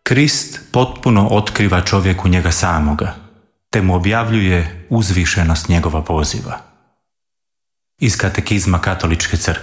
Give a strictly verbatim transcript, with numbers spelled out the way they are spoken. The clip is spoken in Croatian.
Krist potpuno otkriva čovjeku njega samoga, te mu objavljuje uzvišenost njegova poziva. Iz Katekizma Katoličke crkve.